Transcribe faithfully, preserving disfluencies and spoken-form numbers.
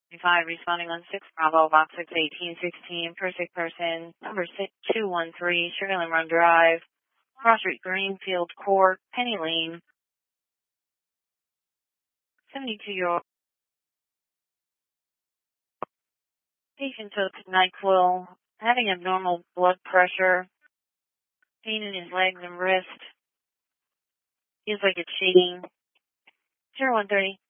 five responding on six Bravo, box six eighteen sixteen, per sick person, number six two one three, Sugarland Run Drive, Cross Street, Greenfield Court, Penny Lane, seventy-two-year-old patient took NyQuil, having abnormal blood pressure, pain in his legs and wrist, feels like it's shaking, zero one thirty.